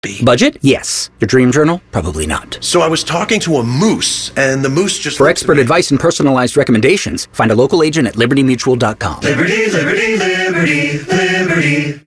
Budget? Yes. Your dream journal? Probably not. So I was talking to a moose, and the moose just... For expert advice and personalized recommendations, find a local agent at libertymutual.com. Liberty, liberty, liberty, liberty.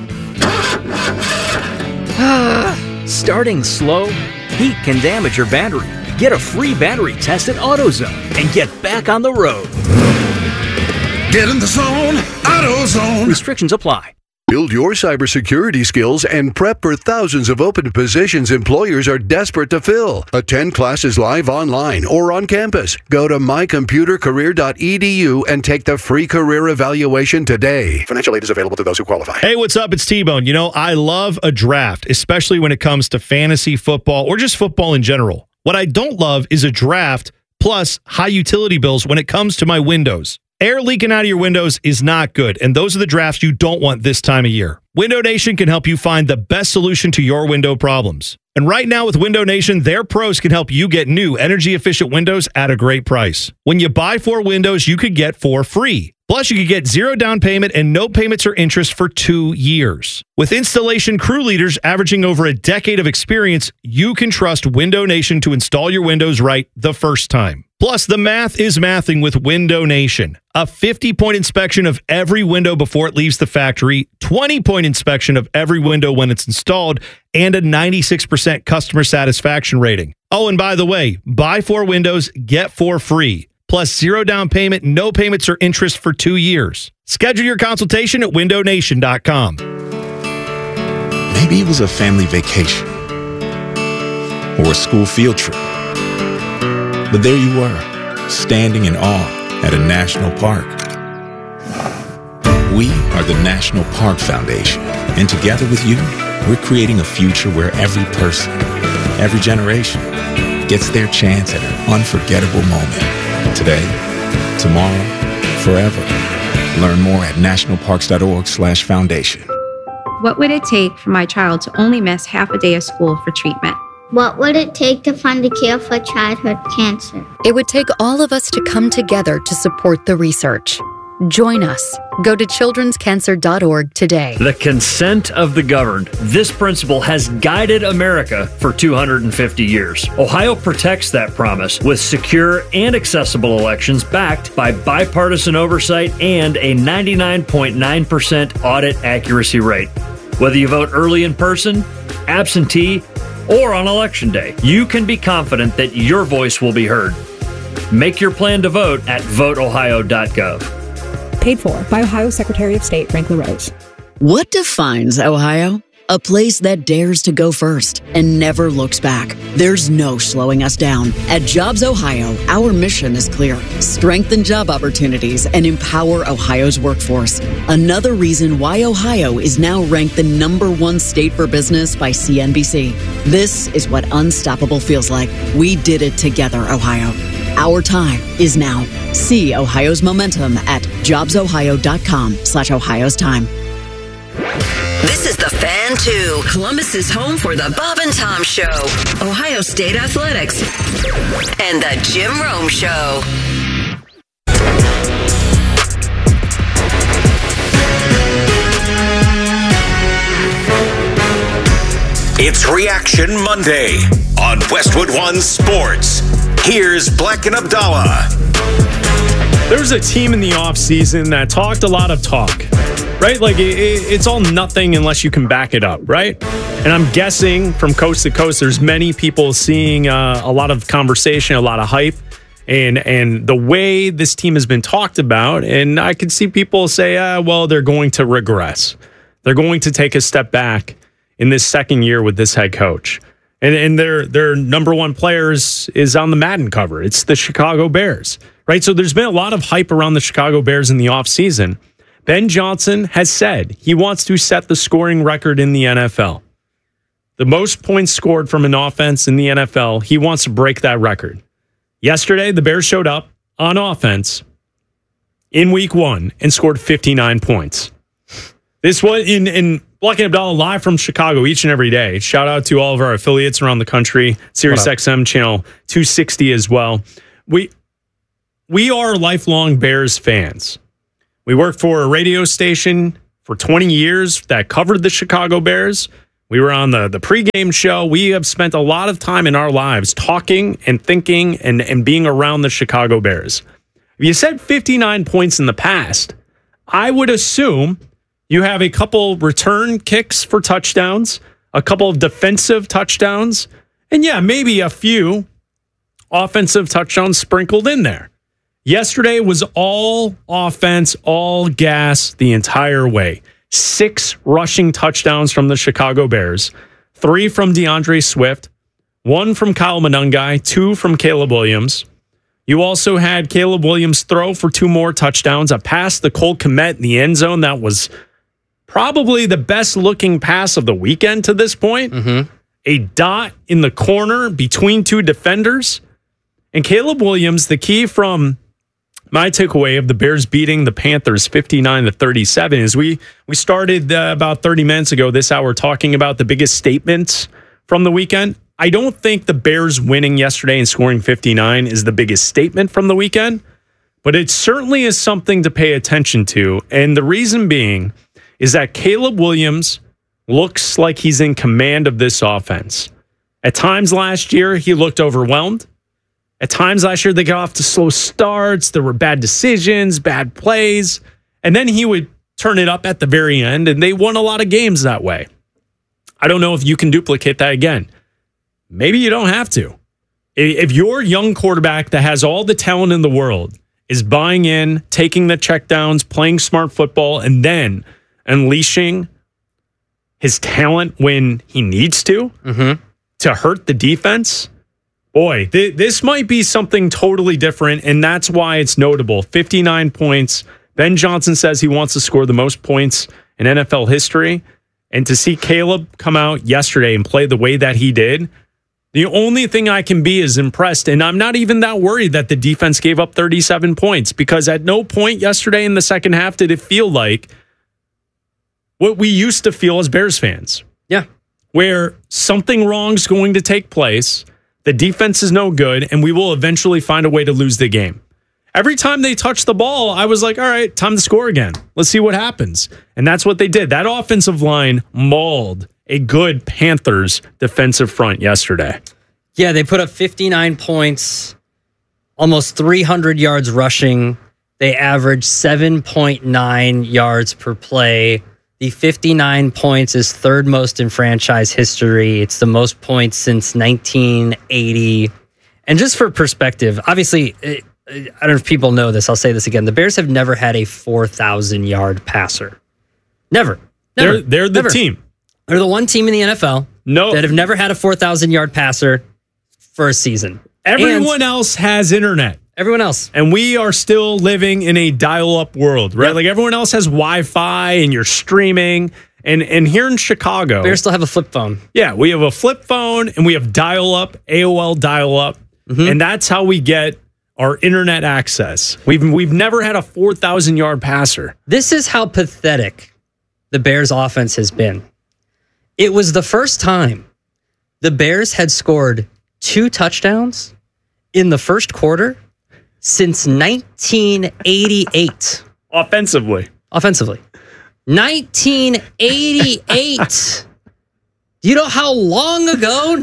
Starting slow? Heat can damage your battery. Get a free battery test at AutoZone and get back on the road. Get in the zone, AutoZone. Restrictions apply. Build your cybersecurity skills and prep for thousands of open positions employers are desperate to fill. Attend classes live online or on campus. Go to mycomputercareer.edu and take the free career evaluation today. Financial aid is available to those who qualify. Hey, what's up? It's T-Bone. You know, I love a draft, especially when it comes to fantasy football or just football in general. What I don't love is a draft plus high utility bills when it comes to my windows. Air leaking out of your windows is not good, and those are the drafts you don't want this time of year. Window Nation can help you find the best solution to your window problems. And right now with Window Nation, their pros can help you get new energy-efficient windows at a great price. When you buy 4 windows, you could get 4 free. Plus, you could get 0 down payment and no payments or interest for 2 years. With installation crew leaders averaging over a decade of experience, you can trust Window Nation to install your windows right the first time. Plus, the math is mathing with Window Nation. A 50-point inspection of every window before it leaves the factory, 20-point inspection of every window when it's installed, and a 96% customer satisfaction rating. Oh, and by the way, buy 4 windows, get 4 free. Plus 0 down payment, no payments or interest for 2 years. Schedule your consultation at windownation.com. Maybe it was a family vacation or a school field trip. But there you were, standing in awe at a national park. We are the National Park Foundation, and together with you, we're creating a future where every person, every generation, gets their chance at an unforgettable moment. Today, tomorrow, forever. Learn more at nationalparks.org/foundation. What would it take for my child to only miss half a day of school for treatment? What would it take to fund a cure for childhood cancer? It would take all of us to come together to support the research. Join us. Go to childrenscancer.org today. The consent of the governed. This principle has guided America for 250 years. Ohio protects that promise with secure and accessible elections backed by bipartisan oversight and a 99.9% audit accuracy rate. Whether you vote early in person, absentee, or on Election Day, you can be confident that your voice will be heard. Make your plan to vote at voteohio.gov. Paid for by Ohio Secretary of State Frank LaRose. What defines Ohio? A place that dares to go first and never looks back. There's no slowing us down. At Jobs Ohio, our mission is clear. Strengthen job opportunities and empower Ohio's workforce. Another reason why Ohio is now ranked the #1 state for business by CNBC. This is what unstoppable feels like. We did it together, Ohio. Our time is now. See Ohio's momentum at jobsohio.com/Ohio's time. This is the Fan 2, Columbus's home for the Bob and Tom Show, Ohio State Athletics, and the Jim Rome Show. It's Reaction Monday on Westwood One Sports. Here's Black and Abdallah. There was a team in the offseason that talked a lot of talk, right? Like it's all nothing unless you can back it up, right? And I'm guessing from coast to coast, there's many people seeing a lot of conversation, a lot of hype, and the way this team has been talked about. And I could see people say, well, they're going to regress. They're going to take a step back in this second year with this head coach. And their #1 players is on the Madden cover. It's the Chicago Bears, right? So there's been a lot of hype around the Chicago Bears in the offseason. Ben Johnson has said he wants to set the scoring record in the NFL. The most points scored from an offense in the NFL, he wants to break that record. Yesterday, the Bears showed up on offense in week 1 and scored 59 points. This was in Black and Abdallah live from Chicago each and every day. Shout out to all of our affiliates around the country, Sirius XM channel 260 as well. We are lifelong Bears fans. We worked for a radio station for 20 years that covered the Chicago Bears. We were on the pregame show. We have spent a lot of time in our lives talking and thinking and being around the Chicago Bears. If you said 59 points in the past, I would assume you have a couple return kicks for touchdowns, a couple of defensive touchdowns, and yeah, maybe a few offensive touchdowns sprinkled in there. Yesterday was all offense, all gas the entire way. 6 rushing touchdowns from the Chicago Bears, 3 from DeAndre Swift, 1 from Kyle Monangai, 2 from Caleb Williams. You also had Caleb Williams throw for 2 more touchdowns, a pass to Cole Kmet in the end zone that was probably the best looking pass of the weekend to this point. A dot in the corner between 2 defenders. And Caleb Williams, the key from my takeaway of the Bears beating the Panthers 59-37 is we started about 30 minutes ago this hour talking about the biggest statements from the weekend. I don't think the Bears winning yesterday and scoring 59 is the biggest statement from the weekend, but it certainly is something to pay attention to. And the reason being is that Caleb Williams looks like he's in command of this offense. At times last year, he looked overwhelmed. At times last year, they got off to slow starts. There were bad decisions, bad plays. And then he would turn it up at the very end, and they won a lot of games that way. I don't know if you can duplicate that again. Maybe you don't have to. If your young quarterback that has all the talent in the world is buying in, taking the checkdowns, playing smart football, and then unleashing his talent when he needs to hurt the defense, boy, this might be something totally different, and that's why it's notable. 59 points. Ben Johnson says he wants to score the most points in NFL history, and to see Caleb come out yesterday and play the way that he did, the only thing I can be is impressed, and I'm not even that worried that the defense gave up 37 points, because at no point yesterday in the second half did it feel like what we used to feel as Bears fans. Yeah. Where something wrong's going to take place, the defense is no good, and we will eventually find a way to lose the game. Every time they touched the ball, I was like, all right, time to score again. Let's see what happens. And that's what they did. That offensive line mauled a good Panthers defensive front yesterday. Yeah, they put up 59 points, almost 300 yards rushing. They averaged 7.9 yards per play. The 59 points is third most in franchise history. It's the most points since 1980. And just for perspective, obviously, I don't know if people know this. I'll say this again. The Bears have never had a 4,000-yard passer. Never. They're the team. They're the one team in the NFL that have never had a 4,000-yard passer for a season. Everyone else has internet. Everyone else. And we are still living in a dial-up world, right? Yep. Like everyone else has Wi-Fi and you're streaming. And here in Chicago, Bears still have a flip phone. Yeah, we have a flip phone and we have dial-up, AOL dial-up. And that's how we get our internet access. We've never had a 4,000-yard passer. This is how pathetic the Bears offense has been. It was the first time the Bears had scored 2 touchdowns in the first quarter since 1988. Offensively. 1988. Do you know how long ago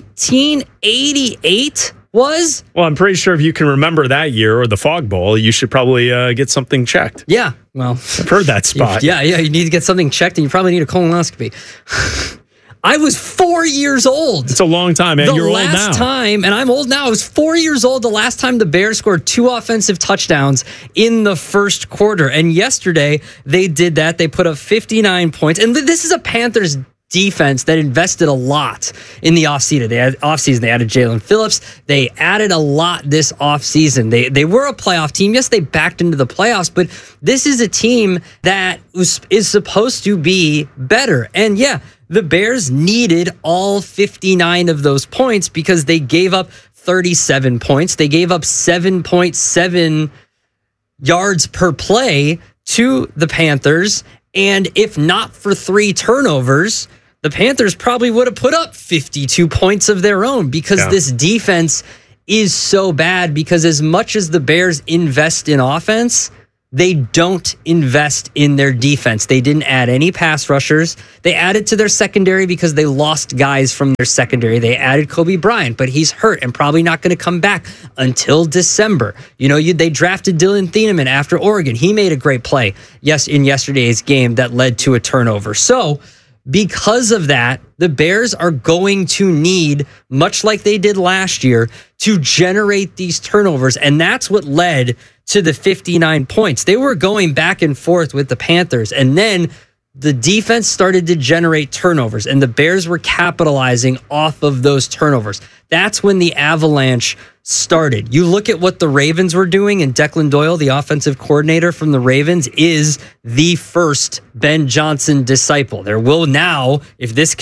1988 was? Well, I'm pretty sure if you can remember that year or the Fog Bowl, you should probably get something checked. Yeah, well, I've heard that spot. Yeah, you need to get something checked, and you probably need a colonoscopy. I was 4 years old. It's a long time, man. You're old now. The last time, and I'm old now, I was 4 years old the last time the Bears scored 2 offensive touchdowns in the first quarter. And yesterday, they did that. They put up 59 points. And this is a Panthers defense that invested a lot in the offseason. They added Jalen Phillips. They added a lot this offseason. They were a playoff team. Yes, they backed into the playoffs, but this is a team that is supposed to be better. And yeah, the Bears needed all 59 of those points because they gave up 37 points. They gave up 7.7 yards per play to the Panthers. And if not for 3 turnovers, the Panthers probably would have put up 52 points of their own because this defense is so bad. Because as much as the Bears invest in offense, they don't invest in their defense. They didn't add any pass rushers. They added to their secondary because they lost guys from their secondary. They added Kobe Bryant, but he's hurt and probably not going to come back until December. They drafted Dylan Thieneman after Oregon. He made a great play in yesterday's game that led to a turnover. So because of that, the Bears are going to need, much like they did last year, to generate these turnovers. And that's what led to the 59 points. They were going back and forth with the Panthers, and then the defense started to generate turnovers, and the Bears were capitalizing off of those turnovers. That's when the avalanche started. You look at what the Ravens were doing, and Declan Doyle, the offensive coordinator from the Ravens, is the first Ben Johnson disciple. There will now, if this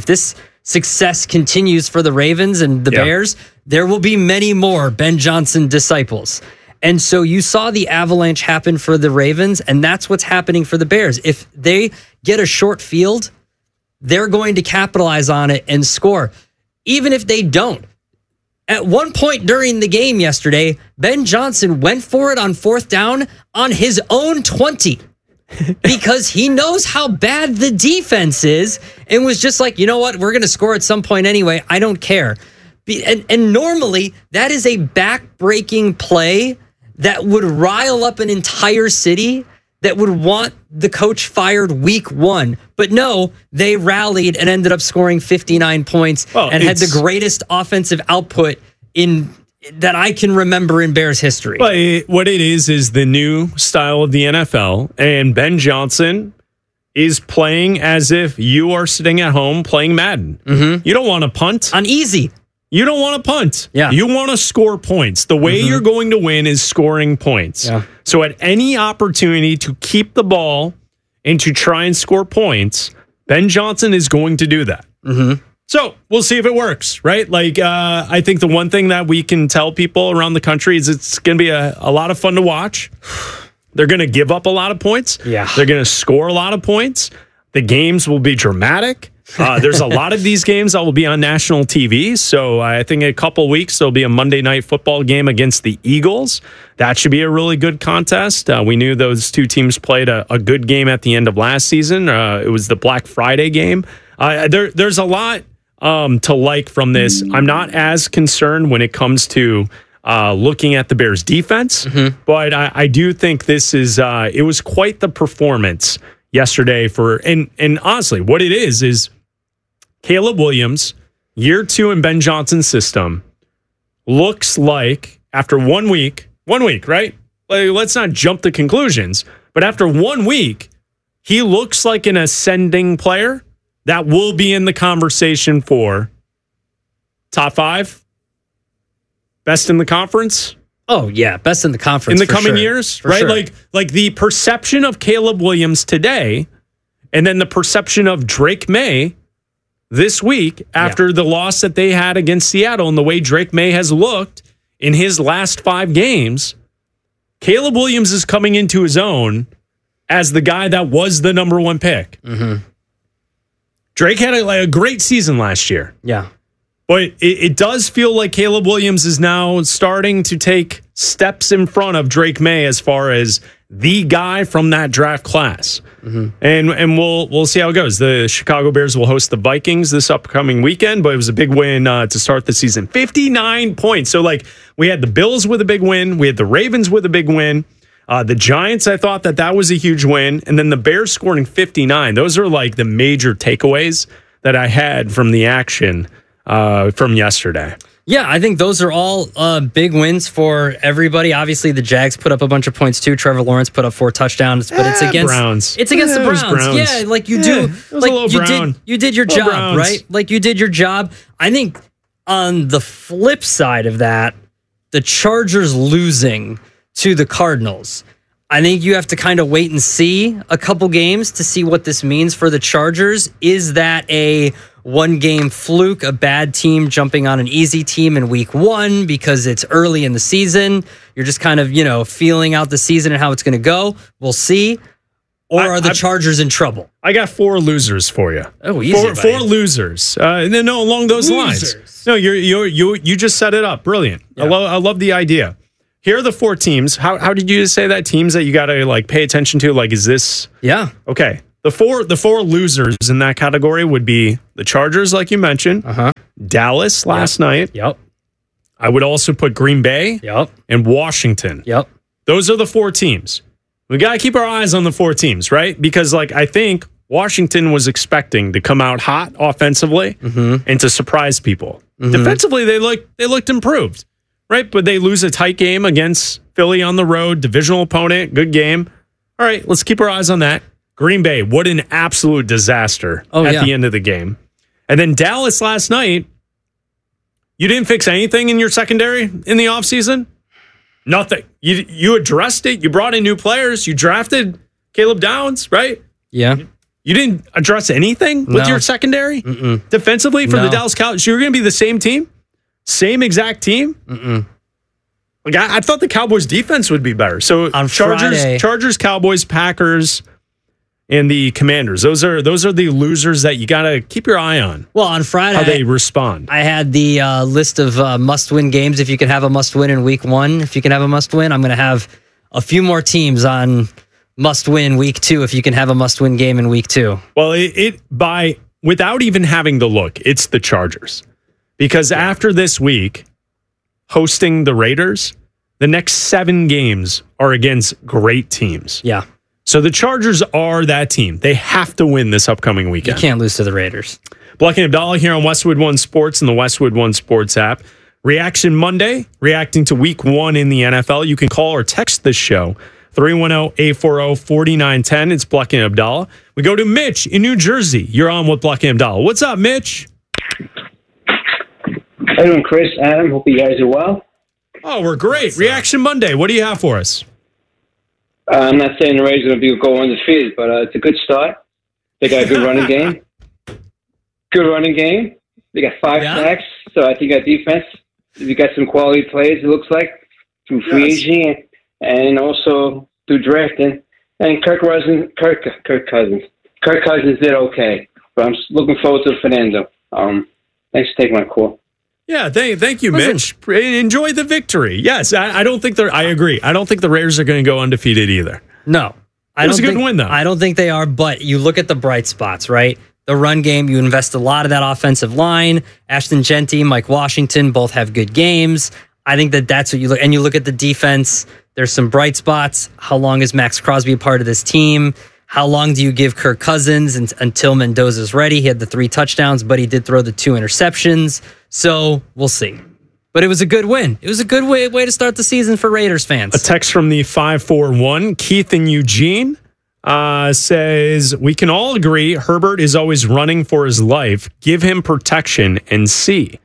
success continues for the Ravens and the Bears, there will be many more Ben Johnson disciples. And so you saw the avalanche happen for the Ravens, and that's what's happening for the Bears. If they get a short field, they're going to capitalize on it and score. Even if they don't. At one point during the game yesterday, Ben Johnson went for it on 4th down on his own 20 because he knows how bad the defense is and was just like, you know what, we're going to score at some point anyway. I don't care. And normally, that is a back-breaking play that would rile up an entire city, that would want the coach fired week 1. But no, they rallied and ended up scoring 59 points and had the greatest offensive output that I can remember in Bears history. But what it is the new style of the NFL, and Ben Johnson is playing as if you are sitting at home playing Madden. Mm-hmm. You don't want to punt. On easy. You don't want to punt. Yeah. You want to score points. The way you're going to win is scoring points. Yeah. So at any opportunity to keep the ball and to try and score points, Ben Johnson is going to do that. Mm-hmm. So we'll see if it works, right? I think the one thing that we can tell people around the country is it's going to be a lot of fun to watch. They're going to give up a lot of points. Yeah. They're going to score a lot of points. The games will be dramatic. There's a lot of these games that will be on national TV. So I think in a couple weeks, there'll be a Monday Night Football game against the Eagles. That should be a really good contest. We knew those two teams played a good game at the end of last season. It was the Black Friday game. There's a lot to like from this. I'm not as concerned when it comes to looking at the Bears defense, but I do think this is, it was quite the performance yesterday and honestly, what it is Caleb Williams, year 2 in Ben Johnson's system, looks like after 1 week, right? Let's not jump to conclusions, but after 1 week, he looks like an ascending player that will be in the conversation for top 5, best in the conference. Oh, yeah, best in the conference in the coming years, right? Sure. Like the perception of Caleb Williams today, and then the perception of Drake May this week after the loss that they had against Seattle, and the way Drake May has looked in his last 5 games. Caleb Williams is coming into his own as the guy that was the number 1 pick. Mm-hmm. Drake had a great season last year. Yeah. But it does feel like Caleb Williams is now starting to take steps in front of Drake May as far as the guy from that draft class. Mm-hmm. And we'll see how it goes. The Chicago Bears will host the Vikings this upcoming weekend, but it was a big win to start the season. 59 points. So we had the Bills with a big win. We had the Ravens with a big win. The Giants, I thought that was a huge win. And then the Bears scoring 59. Those are the major takeaways that I had from the action from yesterday. Yeah, I think those are all big wins for everybody. Obviously, the Jags put up a bunch of points too. Trevor Lawrence put up 4 touchdowns, but it's against Browns. It's against the Browns. Yeah, you did your job, Browns. Right? You did your job. I think on the flip side of that, the Chargers losing to the Cardinals, I think you have to kind of wait and see a couple games to see what this means for the Chargers. Is that a 1-game fluke, a bad team jumping on an easy team in week 1 because it's early in the season? You're just kind of, feeling out the season and how it's going to go. We'll see. Or are the Chargers in trouble? I got 4 losers for you. Oh, easy. 4 losers. No, along those lines. No, you just set it up. Brilliant. Yeah. I love the idea. here are the 4 teams. How did you say that? Teams that you got to like pay attention to? Like, is this? Yeah. Okay. The four losers in that category would be the Chargers, like you mentioned. Dallas last night. Yep. I would also put Green Bay. Yep. And Washington. Yep. Those are the 4 teams. We got to keep our eyes on the 4 teams, right? Because like I think Washington was expecting to come out hot offensively and to surprise people. Defensively, they looked improved, right? But they lose a tight game against Philly on the road, divisional opponent, good game. All right, let's keep our eyes on that. Green Bay, what an absolute disaster at the end of the game. And then Dallas last night, you didn't fix anything in your secondary in the offseason? Nothing. You addressed it. You brought in new players. You drafted Caleb Downs, right? Yeah. You didn't address anything with your secondary? Defensively for the Dallas Cowboys? You're going to be the same team? Same exact team? Like I thought the Cowboys defense would be better. So on Chargers, Cowboys, Packers, and the Commanders. Those are the losers that you got to keep your eye on. Well, on Friday, how they respond. I had the list of must-win games. If you can have a must-win in week 1, if you can have a must-win, I'm going to have a few more teams on must-win week 2. If you can have a must-win game in week 2. Well, without even having to look, it's the Chargers. Because after this week, hosting the Raiders, the next 7 games are against great teams. Yeah. So the Chargers are that team. They have to win this upcoming weekend. You can't lose to the Raiders. Black and Abdallah here on Westwood One Sports and the Westwood One Sports app. Reaction Monday, reacting to week 1 in the NFL. You can call or text this show, 310-840-4910. It's Black and Abdallah. We go to Mitch in New Jersey. You're on with Black and Abdallah. What's up, Mitch? How you doing, Chris? Adam, hope you guys are well. Oh, we're great. Reaction Monday. What do you have for us? I'm not saying the Raiders are going to go undefeated, but it's a good start. They got a good running game. Good running game. They got 5 sacks, so I think our defense, you got some quality players, it looks like, through free agency and also through drafting. And Kirk Cousins did okay, but I'm looking forward to Fernando. Thanks for taking my call. Yeah, thank you, Mitch. Enjoy the victory. Yes, I don't think I agree. I don't think the Raiders are going to go undefeated either. No. It was a good win, though. I don't think they are, but you look at the bright spots, right? The run game, you invest a lot of that offensive line. Ashton Genty, Mike Washington, both have good games. I think that's what you look. And you look at the defense, there's some bright spots. How long is Max Crosby a part of this team? How long do you give Kirk Cousins until Mendoza's ready? He had the 3 touchdowns, but he did throw the 2 interceptions. So we'll see. But it was a good win. It was a good way to start the season for Raiders fans. A text from the 541, Keith in Eugene, says, we can all agree Herbert is always running for his life. Give him protection and see.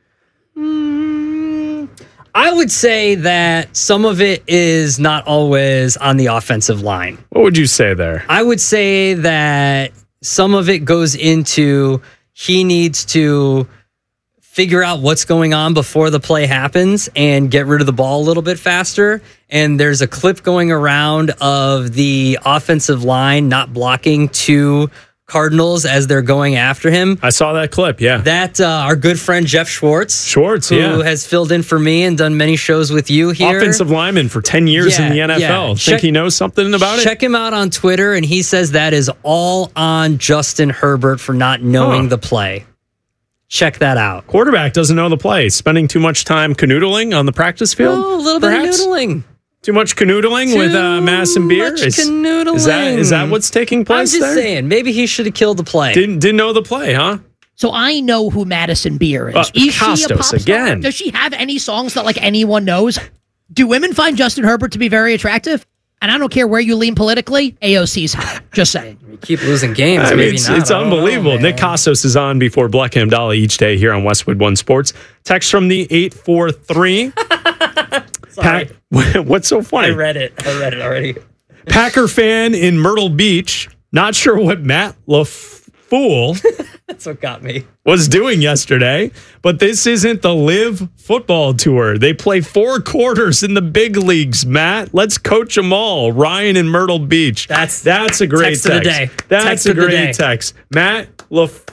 I would say that some of it is not always on the offensive line. What would you say there? I would say that some of it goes into he needs to figure out what's going on before the play happens and get rid of the ball a little bit faster. And there's a clip going around of the offensive line not blocking 2 Cardinals as they're going after him. I saw that clip, yeah. That our good friend Jeff Schwartz, who has filled in for me and done many shows with you here. Offensive lineman for 10 years in the NFL. Think he knows something about it? Check him out on Twitter, and he says that is all on Justin Herbert for not knowing the play. Check that out. Quarterback doesn't know the play. Spending too much time canoodling on the practice field? Oh, a little bit of noodling. Too much canoodling with Madison Beer? Canoodling. Is that what's taking place there? I'm just saying, maybe he should have killed the play. Didn't know the play, huh? So I know who Madison Beer is. Is she a pop star? Again. Does she have any songs that like anyone knows? Do women find Justin Herbert to be very attractive? And I don't care where you lean politically, AOC's hot. Just saying. You keep losing games. I mean, it's unbelievable. Nick Kostos is on before Black and Abdallah each day here on Westwood One Sports. Text from the 843. Sorry. What's so funny? I read it already. Packer fan in Myrtle Beach. Not sure what Matt LaFool That's what got me. was doing yesterday, but this isn't the Live Football Tour. They play 4 quarters in the big leagues, Matt. Let's coach them all. Ryan in Myrtle Beach. That's a great text. Of the day. That's a great text. Matt LaFool.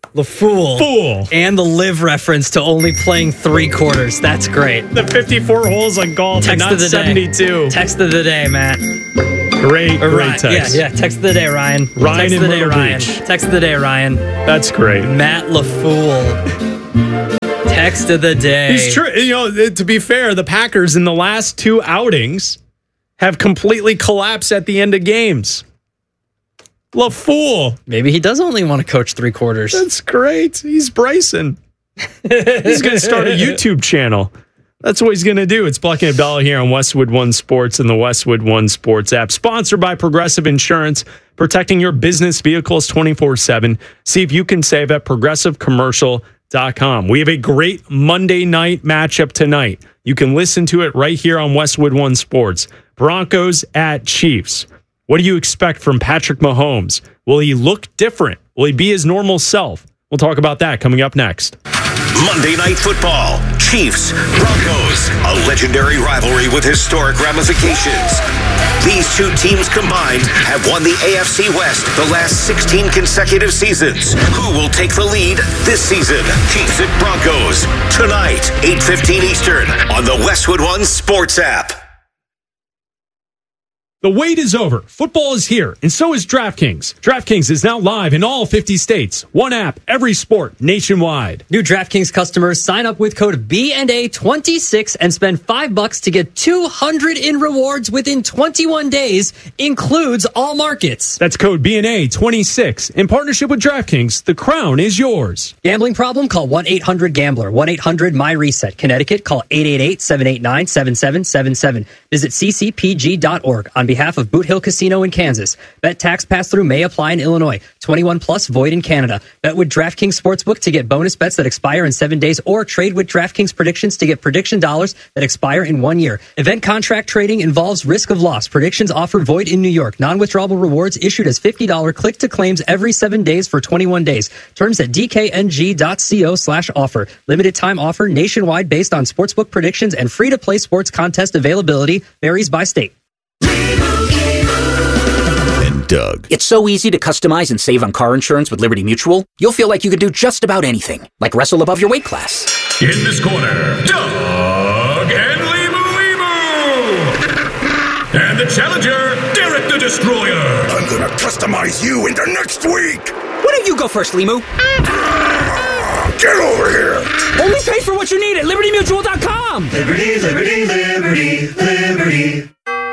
Fool. And the live reference to only playing 3 quarters. That's great. The 54 holes on golf and not 72. Text of the day, Matt. Great text. Yeah, text of the day, Ryan. Ryan text in of the day, Myrtle Ryan. Beach. Text of the day, Ryan. That's great. Matt LaFool. Text of the day. He's true. You know, to be fair, the Packers in the last 2 outings have completely collapsed at the end of games. LaFool. Maybe he does only want to coach 3 quarters. That's great. He's Bryson. He's going to start a YouTube channel. That's what he's going to do. It's Black and Abdallah here on Westwood One Sports and the Westwood One Sports app. Sponsored by Progressive Insurance, protecting your business vehicles 24/7. See if you can save at progressivecommercial.com. We have a great Monday night matchup tonight. You can listen to it right here on Westwood One Sports. Broncos at Chiefs. What do you expect from Patrick Mahomes? Will he look different? Will he be his normal self? We'll talk about that coming up next. Monday Night Football, Chiefs, Broncos, a legendary rivalry with historic ramifications. These 2 teams combined have won the AFC West the last 16 consecutive seasons. Who will take the lead this season? Chiefs at Broncos, tonight, 8:15 Eastern, on the Westwood One Sports app. The wait is over. Football is here, and so is DraftKings. DraftKings is now live in all 50 states. One app, every sport, nationwide. New DraftKings customers sign up with code BNA26 and spend $5 to get $200 in rewards within 21 days. Includes all markets. That's code BNA26. In partnership with DraftKings, the crown is yours. Gambling problem? Call 1-800-GAMBLER. 1-800-MY-RESET. Connecticut, call 888-789-7777. Visit ccpg.org. On behalf of Boot Hill Casino in Kansas. Bet tax pass-through may apply in Illinois. 21 plus void in Canada. Bet with DraftKings Sportsbook to get bonus bets that expire in 7 days, or trade with DraftKings predictions to get prediction dollars that expire in 1 year. Event contract trading involves risk of loss. Predictions offered void in New York. Non-withdrawable rewards issued as $50 click-to-claims every 7 days for 21 days. Terms at dkng.co/offer. Limited time offer nationwide based on sportsbook predictions, and free-to-play sports contest availability varies by state. And Doug. It's so easy to customize and save on car insurance with Liberty Mutual. You'll feel like you could do just about anything, like wrestle above your weight class. In this corner, Doug and Limu. And the challenger, Derek the Destroyer. I'm gonna customize you into next week. Why don't you go first, Limu? Get over here. Only pay for what you need at LibertyMutual.com. Liberty, liberty, liberty, liberty.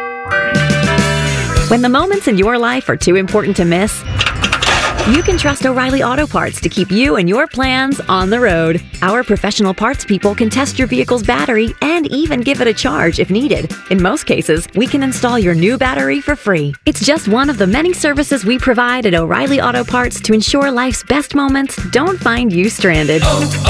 When the moments in your life are too important to miss, you can trust O'Reilly Auto Parts to keep you and your plans on the road. Our professional parts people can test your vehicle's battery and even give it a charge if needed. In most cases, we can install your new battery for free. It's just one of the many services we provide at O'Reilly Auto Parts to ensure life's best moments don't find you stranded.